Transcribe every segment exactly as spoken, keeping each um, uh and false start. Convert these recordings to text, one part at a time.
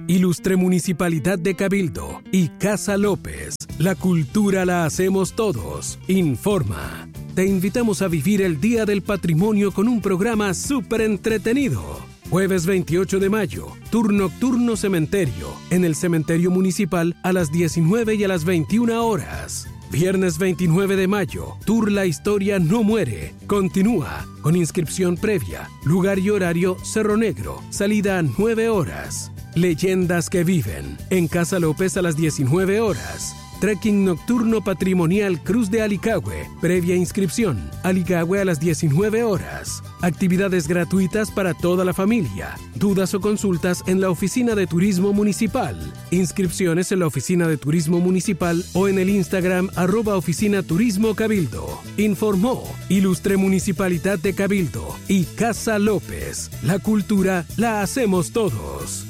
Ilustre Municipalidad de Cabildo y Casa López. La cultura la hacemos todos. Informa. Te invitamos a vivir el Día del Patrimonio con un programa súper entretenido. Jueves veintiocho de mayo, tour nocturno cementerio, en el Cementerio Municipal a las diecinueve y a las veintiuna horas. Viernes veintinueve de mayo, tour La Historia No Muere. Continúa con inscripción previa, lugar y horario Cerro Negro, salida a nueve horas. Leyendas que viven, en Casa López a las diecinueve horas. Trekking nocturno patrimonial Cruz de Alicagüe, previa inscripción, Alicagüe a las diecinueve horas. Actividades gratuitas para toda la familia. Dudas o consultas en la Oficina de Turismo Municipal. Inscripciones en la Oficina de Turismo Municipal o en el Instagram arroba Oficina Turismo Cabildo. Informó Ilustre Municipalidad de Cabildo y Casa López. La cultura la hacemos todos.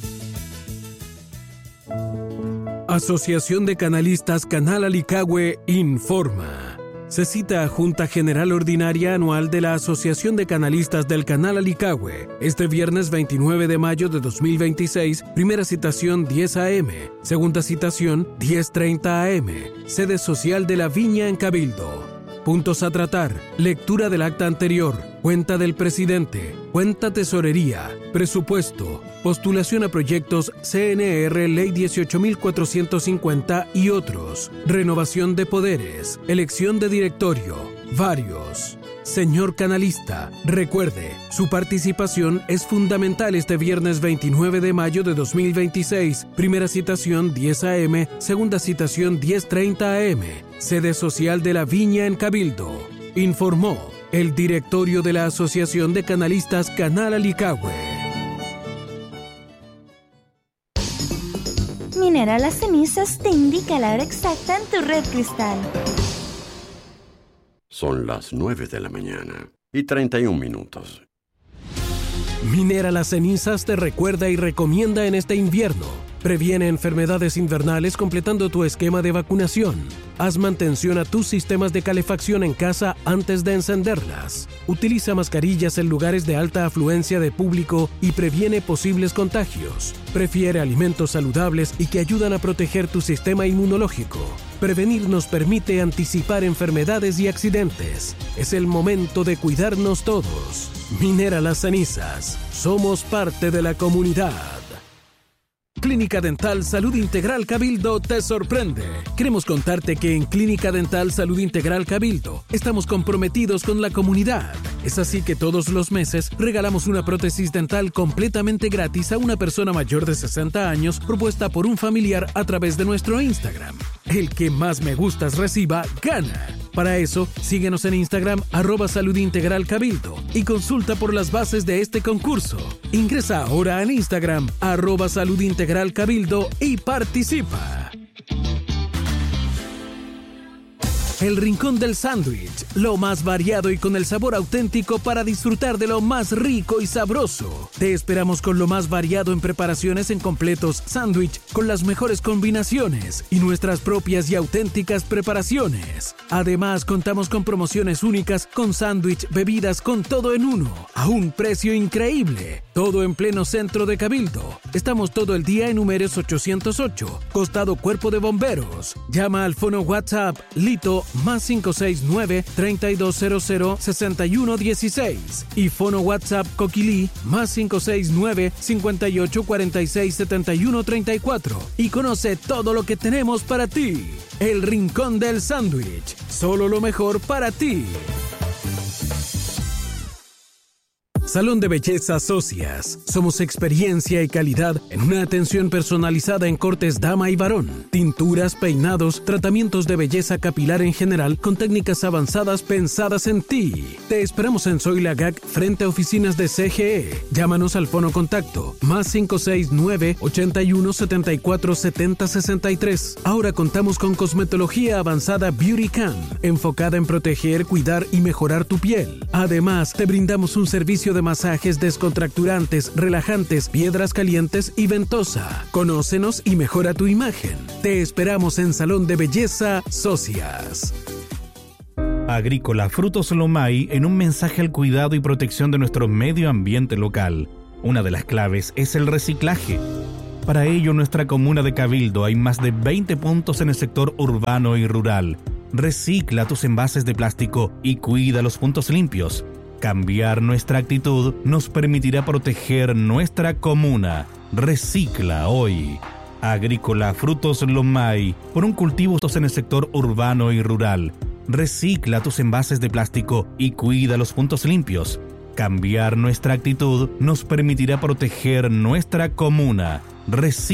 Asociación de Canalistas Canal Alicagüe informa. Se cita a Junta General Ordinaria Anual de la Asociación de Canalistas del Canal Alicagüe este viernes veintinueve de mayo de dos mil veintiséis, primera citación diez a eme, segunda citación diez treinta a eme, sede social de La Viña en Cabildo. Puntos a tratar: lectura del acta anterior, cuenta del presidente, cuenta tesorería, presupuesto, postulación a proyectos C N R Ley dieciocho mil cuatrocientos cincuenta y otros, renovación de poderes, elección de directorio, varios. Señor canalista, recuerde, su participación es fundamental este viernes veintinueve de mayo de dos mil veintiséis, primera citación diez a eme, segunda citación diez treinta a eme, sede social de La Viña en Cabildo. Informó el directorio de la Asociación de Canalistas Canal Alicagüe. Mineral Las Cenizas te indica la hora exacta en tu red cristal. Son las nueve de la mañana y treinta y un minutos. Minera Las Cenizas te recuerda y recomienda en este invierno: previene enfermedades invernales completando tu esquema de vacunación. Haz mantención a tus sistemas de calefacción en casa antes de encenderlas. Utiliza mascarillas en lugares de alta afluencia de público y previene posibles contagios. Prefiere alimentos saludables y que ayudan a proteger tu sistema inmunológico. Prevenir nos permite anticipar enfermedades y accidentes. Es el momento de cuidarnos todos. Minera Las Cenizas. Somos parte de la comunidad. Clínica Dental Salud Integral Cabildo te sorprende. Queremos contarte que en Clínica Dental Salud Integral Cabildo estamos comprometidos con la comunidad. Es así que todos los meses regalamos una prótesis dental completamente gratis a una persona mayor de sesenta años propuesta por un familiar a través de nuestro Instagram. El que más me gustas reciba, gana. Para eso, síguenos en Instagram, arroba Salud Integral Cabildo, y consulta por las bases de este concurso. Ingresa ahora en Instagram, arroba Salud Integral Cabildo, y participa. El Rincón del Sándwich, lo más variado y con el sabor auténtico para disfrutar de lo más rico y sabroso. Te esperamos con lo más variado en preparaciones en completos sándwich con las mejores combinaciones y nuestras propias y auténticas preparaciones. Además, contamos con promociones únicas con sándwich, bebidas con todo en uno, a un precio increíble. Todo en pleno centro de Cabildo. Estamos todo el día en Números ochocientos ocho, costado Cuerpo de Bomberos. Llama al fono WhatsApp Lito más cinco seis nueve, tres dos cero cero, seis uno uno seis y fono WhatsApp Coquilí más cinco seis nueve, cinco ocho cuatro seis siete uno tres cuatro y conoce todo lo que tenemos para ti. El Rincón del Sándwich, solo lo mejor para ti. Salón de Belleza Socias. Somos experiencia y calidad en una atención personalizada en cortes dama y varón, tinturas, peinados, tratamientos de belleza capilar en general con técnicas avanzadas pensadas en ti. Te esperamos en Zoila Gag frente a oficinas de C G E. Llámanos al fono contacto más cinco seis nueve, ochenta y uno, setenta y cuatro, setenta, sesenta y tres. Ahora contamos con cosmetología avanzada Beauty Can, enfocada en proteger, cuidar y mejorar tu piel. Además, te brindamos un servicio de masajes descontracturantes, relajantes, piedras calientes y ventosa. Conócenos y mejora tu imagen. Te esperamos en Salón de Belleza Socias. Agrícola Frutos Lomay en un mensaje al cuidado y protección de nuestro medio ambiente local. Una de las claves es el reciclaje. Para ello, en nuestra comuna de Cabildo hay más de veinte puntos en el sector urbano y rural. Recicla tus envases de plástico y cuida los puntos limpios. Cambiar nuestra actitud nos permitirá proteger nuestra comuna. Recicla hoy. Agrícola Frutos Lomay, por un cultivo en el sector urbano y rural. Recicla tus envases de plástico y cuida los puntos limpios. Cambiar nuestra actitud nos permitirá proteger nuestra comuna. Recicla